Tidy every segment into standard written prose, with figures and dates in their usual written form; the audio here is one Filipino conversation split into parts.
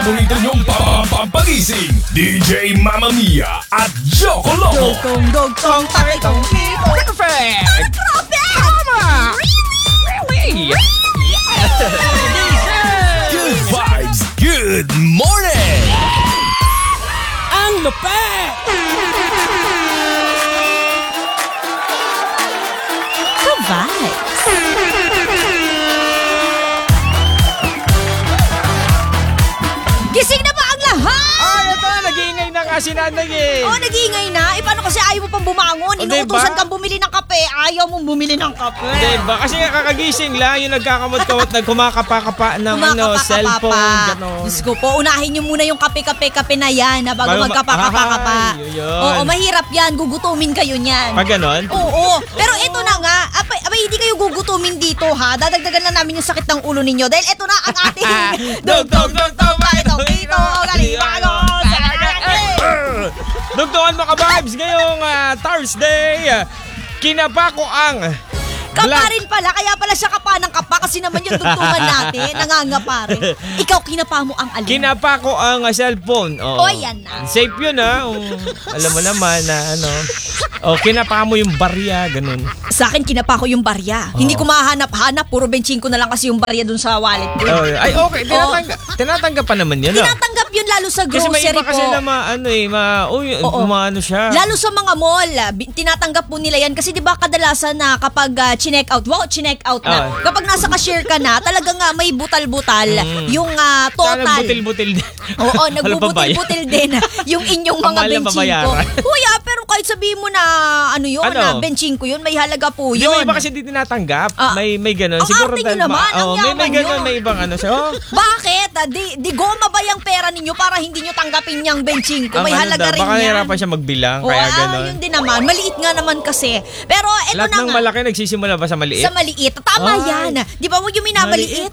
paborito niyong pampagising, DJ Mamma Mia at Joko Loco. Dugtong, takitong, tipo. Perfect! Tama! Really? Good vibes, good morning! Ang lupet! Vibes. Gising na ba ang lahat? Ito, nag-iingay na nga si nanay eh. Oo, nag-iingay na. Paano kasi ayaw mo pang bumangon? Inuutosan kang bumili ng kape. Ayaw mong bumili ng kape. Diba? Kasi nga kakagising lang, yung nagkakamot-kamot, nagkumakapa-kapa ng cellphone, gano'n. Diyos ko po, unahin nyo muna yung kape na yan bago magkapa-kapa. Oo, mahirap yan. Gugutumin kayo niyan. Pag gano'n? Oo. Pero ito na nga, abay, hindi kayo gugutumin dito ha. Dadagdagan lang namin yung sakit ng ulo ninyo. Dahil ito na ang ating dugtong, bakitong, ito, kalibago, Dugtungan mo ka-vibes ngayong Thursday. Kinapa ko ang kapa rin pala, kaya pala siya kapa ng kapa kasi naman yung dugtungan natin, nangangapa rin. Ikaw, kinapa mo ang alin? Kinapa ko ang cellphone. O, yan na. Safe yun ha. Alam mo naman na kinapa mo yung barya, ganun. Sa akin, kinapa ko yung barya. Hindi ko mahanap-hanap, puro benching ko na lang kasi yung barya dun sa wallet ko. Ay, okay. Tinatanggap pa naman yun. Tinatanggap yun lalo sa grocery po. Kasi may iba kasi na siya. Lalo sa mga mall, tinatanggap po nila yan. Kasi di ba kadalasan na kapag chineck out na. Kapag nasa cashier ka na, talagang may butal-butal yung total. Butil-butil din. Oo, nagbubutil-butil din yung inyong mga benching ko. Kuya, pero kahit sabihin mo na na benching ko yun, may halaga po yun. May iba kasi di tinatanggap. May ganun. Ang siguro arte nyo naman, ang yaman may ganun, may ibang siya. Bakit? Di goma ba yung pera ninyo para hindi nyo tanggapin yung benching ko? May halaga rin yan. Baka nahirapan siya magbilang, kaya ganun. Yun din naman. Maliit nga naman kasi. Pero eto na nga. Lahat ng malaki nagsisimula ba sa maliit? Sa maliit. Tama yan. Di ba mo yung minamaliit?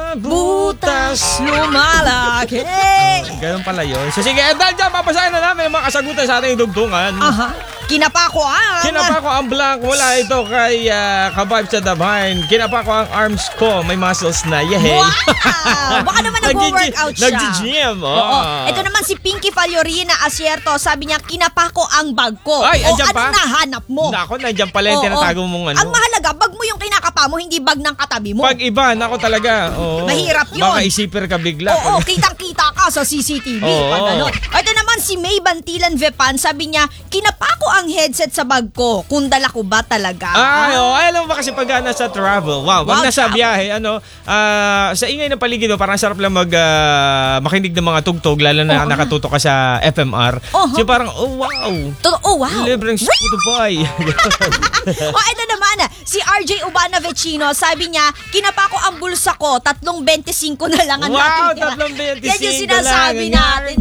Butas lumalaki. Ganun pala yun. So sige, dahil dyan, papasahin na namin ang mga kasagutan sa ating dugtungan. Kinapa ko ang blank. Wala ito kay ka-vibe sa Dabhain. Kinapa ko ang arms ko. May muscles na. Yehey. Wow! Baka naman nag-workout siya. Nag-gym. Oo. Ito naman si Pinky Faliorina Asierto. Sabi niya, kinapa ko ang bag ko. Ay, andyan pa? Ano nahanap mo? Nako, nandiyan pala yung tinatago mong Ang mahalaga, bag mo yung kinakapa mo, hindi bag ng katabi mo. Pag iba, nako talaga. Mahirap yun. Baka isipir ka bigla. Oo, kitang-kita ka sa CCTV. Ito naman si May Bantilan Vepan. Sabi niya, kinapa ko ang headset sa bag ko. Kung dala ko ba talaga? Alam mo ba kasi pag nasa travel, wag nasa biyahe, sa ingay ng paligid mo, parang sarap lang makinig ng mga tugtog, lalo na nakatutok ka sa FMR. So parang, wow. Libreng Spotify. Ito naman, si RJ Ubana Vecino, sabi niya, kinapa ko ang bulsa ko, 3.25 na lang ang natitira. 3.25 yan yung sinasabi natin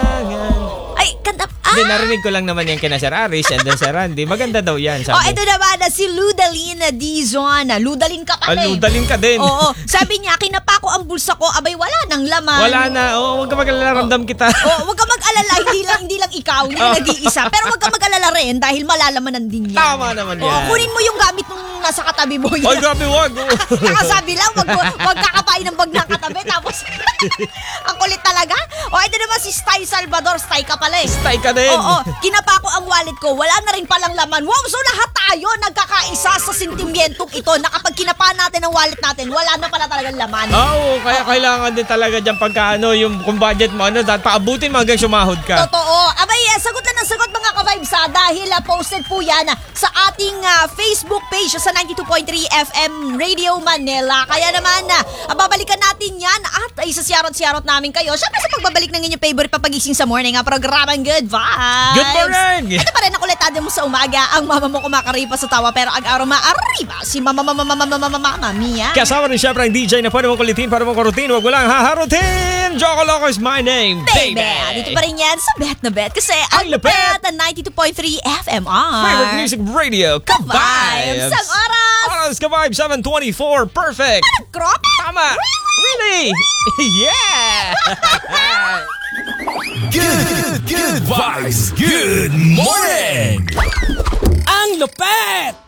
Ay, Hindi, narinig ko lang naman yan kina Sir Aris and then Sir Randy. Maganda daw yan, sabi. Ito naman, si Ludalin Dizon. Ludalin ka pala Ludalin ka din. Oo. Sabi niya, kinapa ko ang bulsa ko, abay wala nang laman. Wala na. Huwag ka mag-alala, ramdam kita. Huwag ka mag-alala, hindi lang ikaw, hindi nag-iisa. Pero huwag ka mag-alala rin dahil malalamanan din yan. Tama naman yan. Kunin mo yung gamit nung nasa katabi mo yan. Ay, grabe, wag. Nakasabi lang, wag kakapain ng bag ng katabi. Tapos, ang kulit talaga. Ito naman si Stay Salvador. Stay ka pala Stay ka din. Kinapa ko ang wallet ko. Wala na rin palang laman. Wow, so lahat tayo nagkakaisa sa sentimentong ito na kapag kinapa natin ang wallet natin, wala na pala talagang laman. Kaya kailangan din talaga dyan pagka yung kung budget mo, paabutin mo hanggang sumahod ka. Totoo. Abay, sagot na ng sagot mga ka-vibes dahil posted po yan sa ating Facebook page sa 92.3 FM Radio Manila. Kaya naman, babalikan natin yan at isasiyarot-siyarot namin kayo. Siyempre sa pagbabalik ng inyong favorite papagising sa morning programang Good Vibes. Good morning! Ito pa rin ang kulitada mo sa umaga. Ang mama mo kumakaripa sa tawa pero ang araw maariba si Mama Mia. Kasama rin syempre ang DJ na pwede mong kulitin para mong kurutin. Huwag mo lang haharutin. Joko Loco is my name, baby. Dito pa rin yan sa Bet na Bet kasi ang lupet ang 92.3 FMR. Favorite music radio, Ka-Vibes. Ang oras. Ka-Vibes 7:24. Perfect. Crop? Tama. Really? Yeah. Good vibes, good morning! Ang lupet!